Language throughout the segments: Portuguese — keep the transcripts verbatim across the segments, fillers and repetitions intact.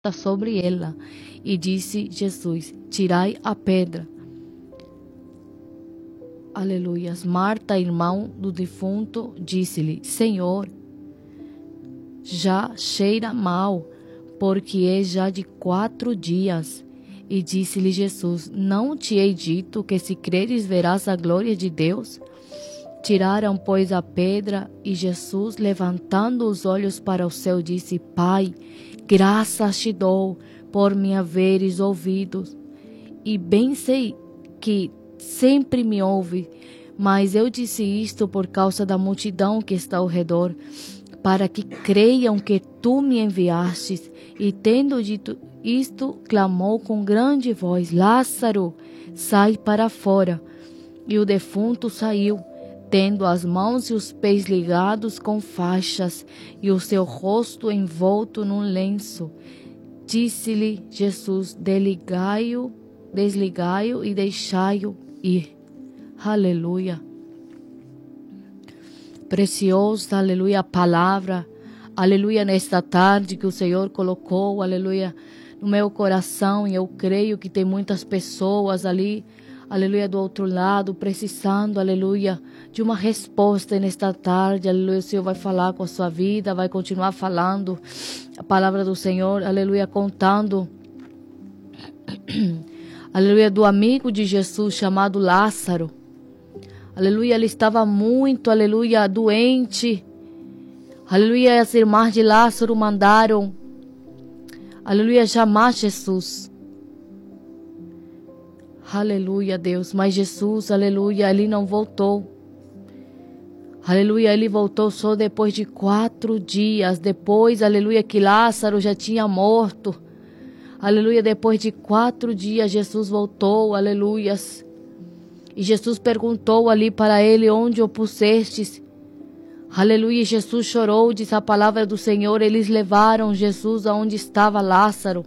sobre ela. E disse Jesus: tirai a pedra. Aleluias. Marta, irmão do defunto, disse-lhe: Senhor, já cheira mal, porque é já de quatro dias. E disse-lhe Jesus: não te hei dito que se creres verás a glória de Deus? Tiraram, pois, a pedra, e Jesus, levantando os olhos para o céu, disse: Pai, graças te dou por me haveres ouvido, e bem sei que sempre me ouve, mas eu disse isto por causa da multidão que está ao redor, para que creiam que tu me enviastes. E tendo dito isto, clamou com grande voz: Lázaro, sai para fora. E o defunto saiu, tendo as mãos e os pés ligados com faixas, e o seu rosto envolto num lenço. Disse-lhe Jesus: desligai-o, desligai-o e deixai-o ir. Aleluia. Preciosa, aleluia, a palavra, aleluia, nesta tarde que o Senhor colocou, aleluia, no meu coração. E eu creio que tem muitas pessoas ali, aleluia, do outro lado, precisando, aleluia, de uma resposta nesta tarde. Aleluia, o Senhor vai falar com a sua vida, vai continuar falando a palavra do Senhor, aleluia, contando, aleluia, do amigo de Jesus chamado Lázaro. Aleluia, ele estava muito, aleluia, doente. Aleluia, as irmãs de Lázaro mandaram, aleluia, chamar Jesus. Aleluia, Deus. Mas Jesus, aleluia, ele não voltou. Aleluia, ele voltou só depois de quatro dias. Depois, aleluia, que Lázaro já tinha morto. Aleluia, depois de quatro dias, Jesus voltou, aleluias. E Jesus perguntou ali para ele: onde o pusestes? Aleluia, Jesus chorou, diz a palavra do Senhor. Eles levaram Jesus aonde estava Lázaro.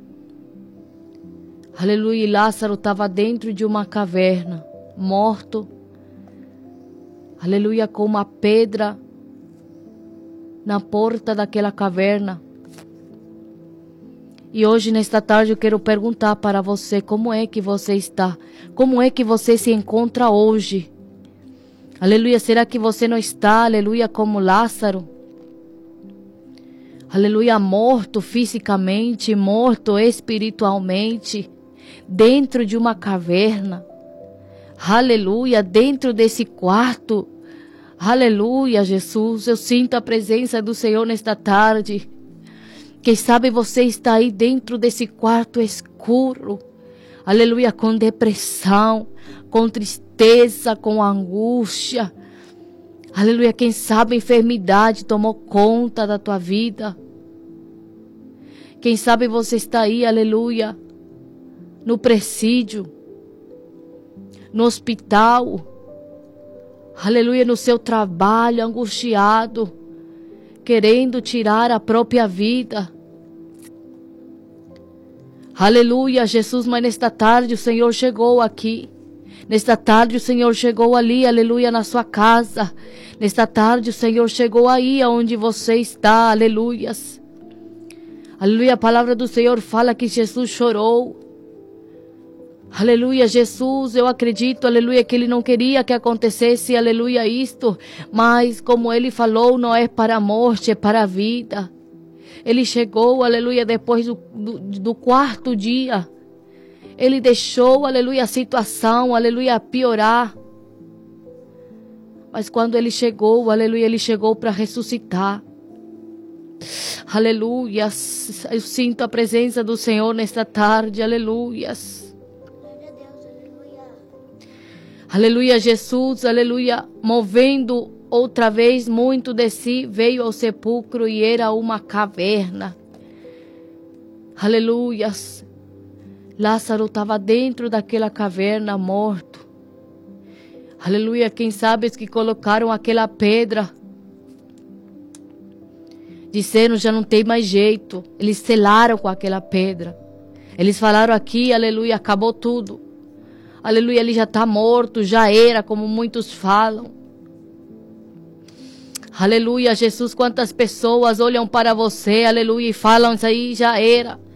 Aleluia, e Lázaro estava dentro de uma caverna, morto. Aleluia, com uma pedra na porta daquela caverna. E hoje, nesta tarde, eu quero perguntar para você: como é que você está? Como é que você se encontra hoje? Aleluia, será que você não está, aleluia, como Lázaro? Aleluia, morto fisicamente, morto espiritualmente, dentro de uma caverna. Aleluia, dentro desse quarto. Aleluia, Jesus, eu sinto a presença do Senhor nesta tarde. Quem sabe você está aí dentro desse quarto escuro, aleluia, com depressão, com tristeza, com angústia, aleluia, quem sabe a enfermidade tomou conta da tua vida. Quem sabe você está aí, aleluia, no presídio, no hospital, aleluia, no seu trabalho, angustiado, querendo tirar a própria vida. Aleluia, Jesus, mas nesta tarde o Senhor chegou aqui. Nesta tarde o Senhor chegou ali, aleluia, na sua casa. Nesta tarde o Senhor chegou aí aonde você está, aleluias. Aleluia, a palavra do Senhor fala que Jesus chorou. Aleluia, Jesus, eu acredito, aleluia, que Ele não queria que acontecesse, aleluia, isto. Mas como Ele falou, não é para a morte, é para a vida. Ele chegou, aleluia, depois do, do, do quarto dia. Ele deixou, aleluia, a situação, aleluia, piorar. Mas quando Ele chegou, aleluia, Ele chegou para ressuscitar. Aleluia, eu sinto a presença do Senhor nesta tarde, aleluia. Aleluia, Jesus, aleluia, movendo outra vez muito de si, veio ao sepulcro e era uma caverna. Aleluia. Lázaro estava dentro daquela caverna morto. Aleluia, quem sabe que colocaram aquela pedra. Disseram, já não tem mais jeito. Eles selaram com aquela pedra. Eles falaram aqui, aleluia, acabou tudo. Aleluia, ele já está morto, já era, como muitos falam. Aleluia, Jesus, quantas pessoas olham para você, aleluia, e falam, isso aí já era.